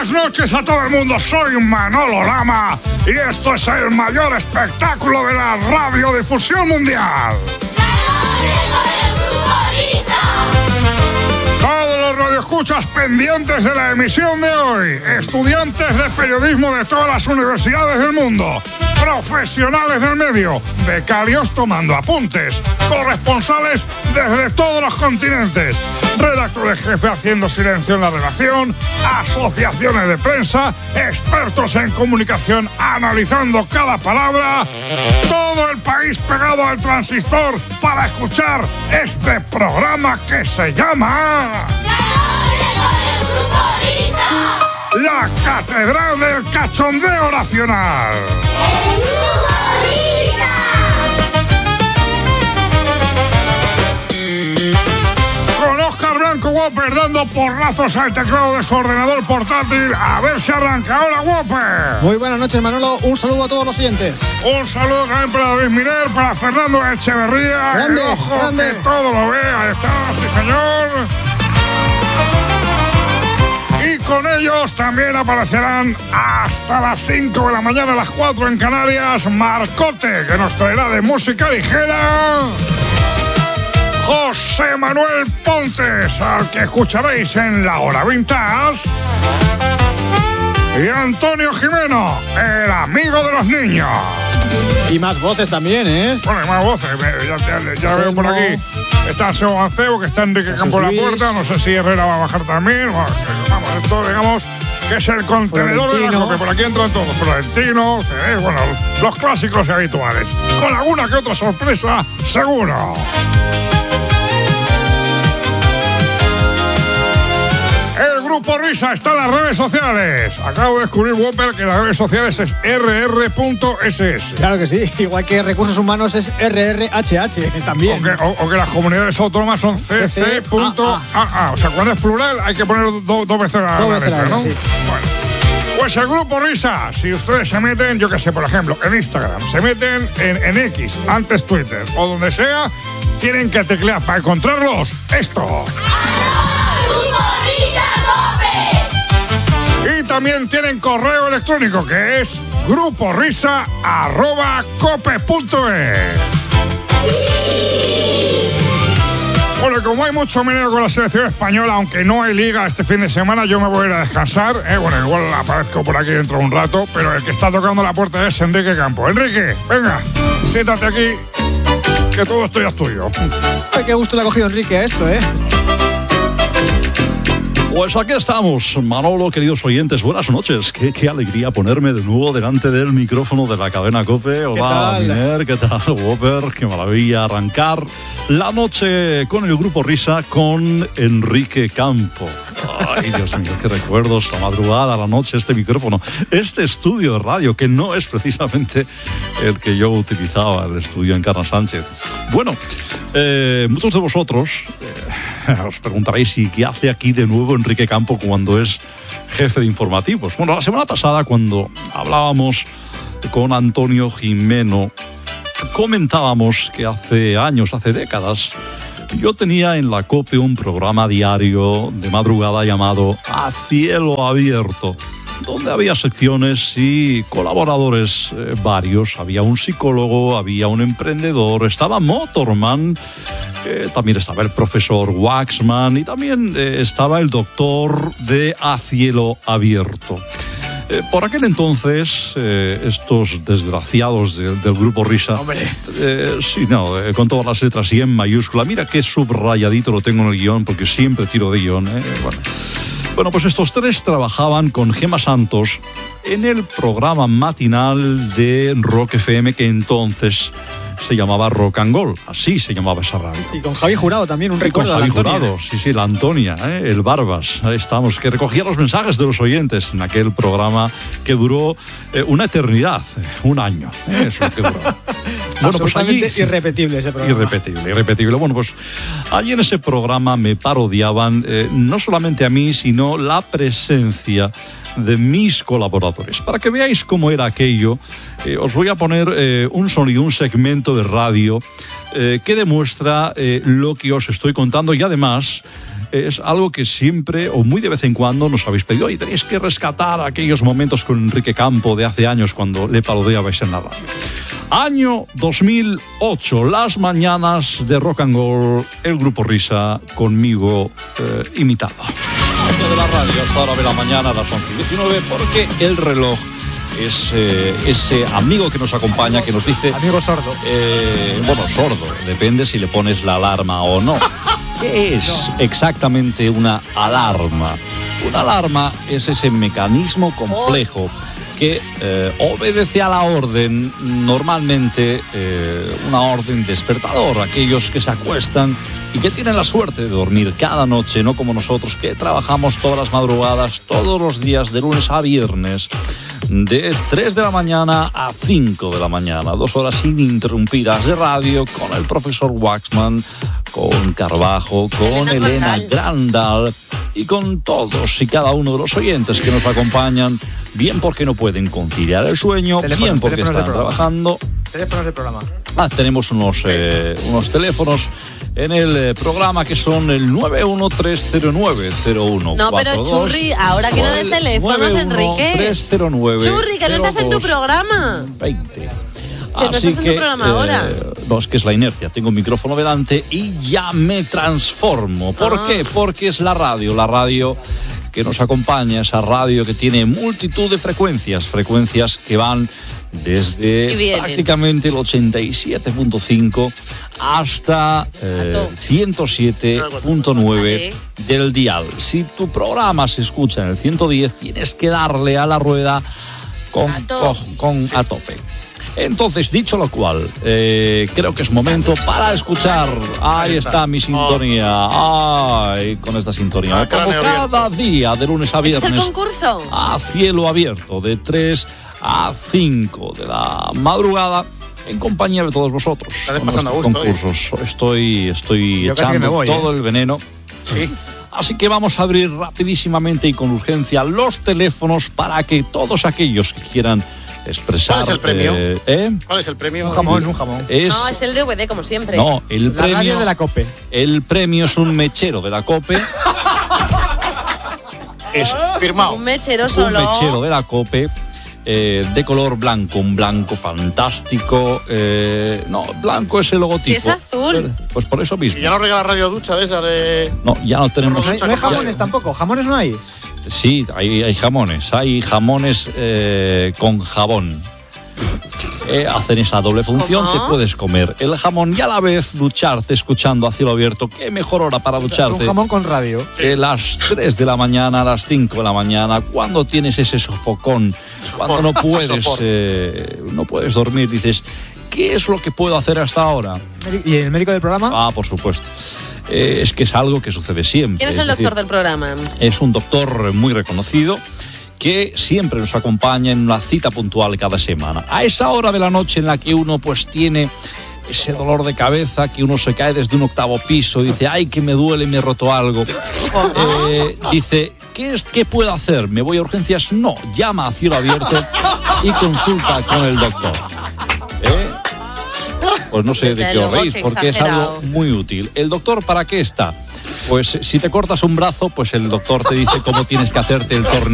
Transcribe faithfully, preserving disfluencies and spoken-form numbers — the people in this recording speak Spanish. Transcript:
Buenas noches a todo el mundo, soy Manolo Lama y esto es el mayor espectáculo de la radiodifusión mundial. Todos los radioescuchas pendientes de la emisión de hoy, estudiantes de periodismo de todas las universidades del mundo, profesionales del medio, becarios tomando apuntes, corresponsales desde todos los continentes, redactores jefe haciendo silencio en la redacción, asociaciones de prensa, expertos en comunicación analizando cada palabra, todo el país pegado al transistor para escuchar este programa que se llama La Catedral del Cachondeo Nacional. Con Óscar Blanco Whopper dando porrazos al teclado de su ordenador portátil. A ver si arranca. Hola, Whopper. Muy buenas noches, Manolo. Un saludo a todos los oyentes. Un saludo también para David Miner, para Fernando Echeverría. Grande, el ojo grande. que todo lo ve. Ahí está, sí señor. Y con ellos también aparecerán hasta las cinco de la mañana, a las cuatro en Canarias, Marcote, que nos traerá de música ligera. José Manuel Pontes, al que escucharéis en La Hora Vintage. Y Antonio Jimeno, el amigo de los niños. Y más voces también, ¿eh? Bueno, hay más voces. Ya, ya, ya Selmo. veo por aquí. Está Seo Mancebo, que está Enrique Jesús Campo en la Luis. puerta. No sé si Herrera va a bajar también. Bueno, que, vamos, esto, digamos, que es el contenedor de la Florentino. copa. Por aquí entran todos. Florentino, eh, bueno, los clásicos y habituales. Con alguna que otra sorpresa, seguro. El Grupo Risa está en las redes sociales. Acabo de descubrir, Whopper, que las redes sociales es erre erre punto ese ese. Claro que sí. Igual que recursos humanos es erre erre hache hache también. O que, o, o que las comunidades autónomas son ce ce punto a a. O sea, cuando es plural hay que poner do, dos veces la, Dos la veces la letra, ¿no? sí. Bueno. Pues el Grupo Risa, si ustedes se meten, yo que sé, por ejemplo, en Instagram, se meten en, en X, antes Twitter, o donde sea, tienen que teclear para encontrarlos esto. Y también tienen correo electrónico, que es gruporisa arroba cope punto es. Bueno, como hay mucho meneo con la selección española, aunque no hay liga este fin de semana, yo me voy a ir a descansar. Eh, bueno, igual aparezco por aquí dentro de un rato, pero el que está tocando la puerta es Enrique Campo. Enrique, venga, siéntate aquí, que todo esto ya es tuyo. Ay, qué gusto le ha cogido Enrique a esto, ¿eh? Pues aquí estamos, Manolo, queridos oyentes, buenas noches. Qué, qué alegría ponerme de nuevo delante del micrófono de la cadena COPE. Hola, tal? Miner, ¿qué tal, Whopper? Qué maravilla arrancar la noche con el Grupo Risa con Enrique Campo. Ay, Dios mío, qué recuerdos, la madrugada, la noche, este micrófono, este estudio de radio, que no es precisamente el que yo utilizaba, el estudio en Carna Sánchez. Bueno, eh, muchos de vosotros eh, os preguntaréis, ¿y qué hace aquí de nuevo Enrique Campo cuando es jefe de informativos? Bueno, la semana pasada, cuando hablábamos con Antonio Jimeno, comentábamos que hace años, hace décadas, yo tenía en la COPE un programa diario de madrugada llamado A Cielo Abierto, donde había secciones y colaboradores eh, varios. Había un psicólogo, había un emprendedor, estaba Motorman, eh, también estaba el profesor Waxman y también eh, estaba el doctor de A Cielo Abierto. Eh, por aquel entonces, eh, estos desgraciados de, del Grupo Risa, Hombre. eh, sí, no, eh, con todas las letras y en mayúscula, mira qué subrayadito lo tengo en el guión, porque siempre tiro de guión, eh, bueno. Bueno, pues estos tres trabajaban con Gemma Santos en el programa matinal de Rock F M, que entonces se llamaba Rock and Gold, así se llamaba esa radio. Y con Javi Jurado también, un Y con recuerdo de Javi la Antonia. Jurado, sí, sí, la Antonia, ¿eh? El Barbas, ahí estamos, que recogía los mensajes de los oyentes en aquel programa que duró eh, una eternidad, eh, un año, ¿eh? Eso que duró. Bueno, pues allí, Absolutamente irrepetible ese programa. Irrepetible, irrepetible. Bueno, pues allí en ese programa me parodiaban eh, no solamente a mí, sino la presencia de mis colaboradores. Para que veáis cómo era aquello, eh, os voy a poner eh, un sonido, un segmento de radio eh, que demuestra eh, lo que os estoy contando y además es algo que siempre o muy de vez en cuando nos habéis pedido y tenéis que rescatar aquellos momentos con Enrique Campo de hace años cuando le parodiabais en la radio. Año dos mil ocho, las mañanas de Rock and Roll, el Grupo Risa, conmigo eh, imitado. Año de la radio, hasta ahora de la mañana a las once y diecinueve, porque el reloj es eh, ese amigo que nos acompaña, que nos dice... Amigo sordo. Eh, bueno, sordo, depende si le pones la alarma o no. ¿Qué es exactamente una alarma? Una alarma es ese mecanismo complejo que eh, obedece a la orden, normalmente eh, una orden despertador, aquellos que se acuestan y que tienen la suerte de dormir cada noche, no como nosotros que trabajamos todas las madrugadas, todos los días, de lunes a viernes, de tres de la mañana a cinco de la mañana, dos horas ininterrumpidas de radio con el profesor Waxman, con Carbajo, con Elena, Elena Grandal y con todos y cada uno de los oyentes que nos acompañan, bien porque no pueden conciliar el sueño, teléfono, bien porque están trabajando. Teléfonos del programa. Ah, tenemos unos, eh, unos teléfonos en el eh, programa que son el nueve uno tres cero nueve cero uno No, cuatro dos, pero Churri, ahora que no des teléfonos, Enrique. tres cero nueve Churri, que no estás en tu programa. veinte. Que Así no que, programa ahora. Eh, no, es que es la inercia. Tengo un micrófono delante y ya me transformo. ¿Por ah. qué? Porque es la radio, la radio que nos acompaña, esa radio que tiene multitud de frecuencias, frecuencias que van desde prácticamente el ochenta y siete punto cinco hasta eh, ciento siete punto nueve del dial. Si tu programa se escucha en el ciento diez, tienes que darle a la rueda con, a, to- con, con, a tope. Entonces, dicho lo cual, eh, creo que es momento para escuchar. Ahí está mi sintonía. Ay, con esta sintonía. Como cada día, de lunes a viernes. ¿Es el concurso? A cielo abierto, de tres a cinco de la madrugada, en compañía de todos vosotros. Estás pasando a gusto, concursos. Hoy. Estoy, estoy Yo echando voy, todo ¿eh? el veneno. Sí. Así que vamos a abrir rapidísimamente y con urgencia los teléfonos para que todos aquellos que quieran expresar. ¿Cuál es el premio? Eh, ¿eh? ¿Cuál es el premio? Un jamón, un jamón. Es, no, es el D V D, como siempre. No, el la premio. radio de la COPE. El premio es un mechero de la COPE. Es firmado. Un mechero solo. Un mechero de la COPE. Eh, de color blanco, un blanco fantástico. Eh, no, blanco es el logotipo. Si es azul. Pues por eso mismo. ¿Y ya no regala radio ducha de esas de...? No, ya no tenemos. No hay, no hay jamones tampoco. ¿Jamones no hay? Sí, hay, hay jamones. Hay jamones eh, con jabón. Eh, hacen esa doble función. ¿Cómo? Te puedes comer el jamón y a la vez ducharte escuchando a cielo abierto. Qué mejor hora para ducharte. Un jamón con radio. Que las tres de la mañana, a las cinco de la mañana, cuando tienes ese sofocón, cuando no puedes, eh, no puedes dormir, dices, ¿qué es lo que puedo hacer hasta ahora? ¿Y el médico del programa? Ah, por supuesto. Eh, es que es algo que sucede siempre. ¿Quién es, es el decir, doctor del programa? Es un doctor muy reconocido que siempre nos acompaña en una cita puntual cada semana. A esa hora de la noche en la que uno pues tiene ese dolor de cabeza, que uno se cae desde un octavo piso y dice, ay, que me duele, me he roto algo. Eh, dice, ¿qué, es, ¿qué puedo hacer? ¿Me voy a urgencias? No, llama a cielo abierto y consulta con el doctor. ¿Eh? Pues no sé de qué os reís, porque es algo muy útil. ¿El doctor para qué está? Pues si te cortas un brazo, pues el doctor te dice cómo tienes que hacerte el tornillo.